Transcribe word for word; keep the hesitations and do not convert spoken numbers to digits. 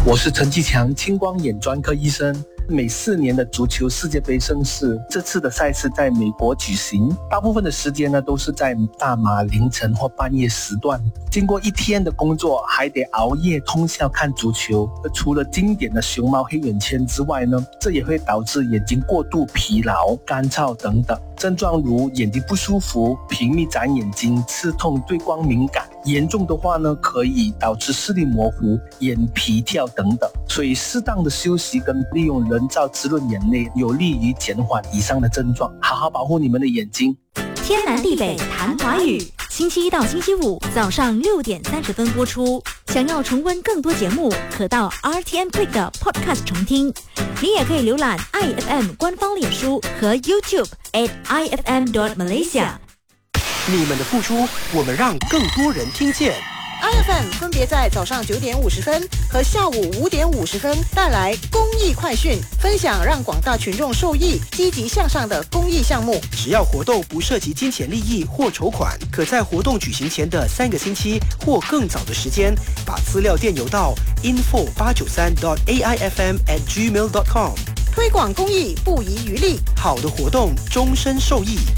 我是陈继强，青光眼专科医生。每四年的足球世界杯盛事，这次的赛事在美国举行，大部分的时间呢都是在大马凌晨或半夜时段。经过一天的工作，还得熬夜通宵看足球。除了经典的熊猫黑眼圈之外呢，这也会导致眼睛过度疲劳、干燥等等症状，如眼睛不舒服、频密眨眼睛、刺痛、对光敏感。严重的话呢，可以导致视力模糊、眼皮跳等等。所以适当的休息跟利用人造滋润眼泪，有利于减缓以上的症状。好好保护你们的眼睛。 天南地北谈华语，星期一到星期五早上六点三十分播出。想要重温更多节目，可到 R T M Click 的 Podcast 重听。你也可以浏览 I F M 官方脸书和 YouTube at I F M dot Malaysia。 你们的付出，我们让更多人听见。 I F M 分别在早上九点五十分和下午五点五十分带来公益快讯，分享让广大群众受益、积极向上的公益项目。 只要活动不涉及金钱利益或筹款，可在活动举行前的三个星期或更早的时间，把资料电邮到 info 八九三 dot A I F M at gmail dot com。 推广公益不遗余力， 好的活动终身受益。